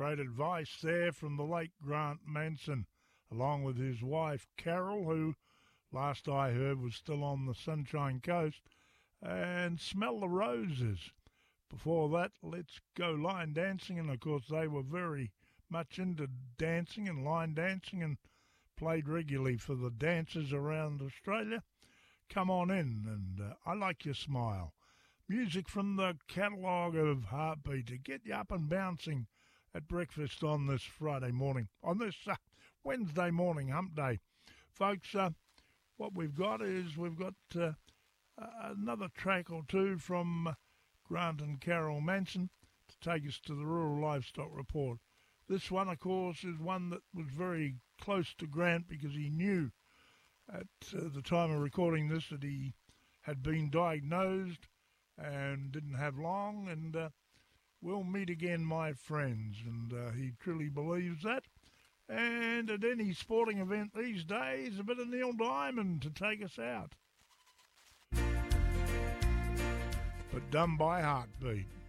Great advice there from the late Grant Manson, along with his wife Carol, who, last I heard, was still on the Sunshine Coast, and Smell the Roses. Before that, Let's Go Line Dancing, and of course they were very much into dancing and line dancing and played regularly for the dancers around Australia. Come on in, and I Like Your Smile. Music from the catalogue of Heartbeat to get you up and bouncing at breakfast on this Friday morning, on this Wednesday morning, hump day. Folks, what we've got is another track or two from Grant and Carol Manson to take us to the Rural Livestock Report. This one, of course, is one that was very close to Grant because he knew at the time of recording this that he had been diagnosed and didn't have long, and we'll meet again, my friends, and he truly believes that. And at any sporting event these days, a bit of Neil Diamond to take us out. But done by Heartbeat.